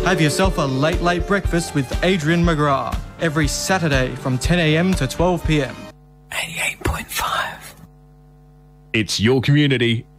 Have yourself a late breakfast with Adrian McGrath every Saturday from 10 a.m. to 12 p.m. 88.5. It's your community,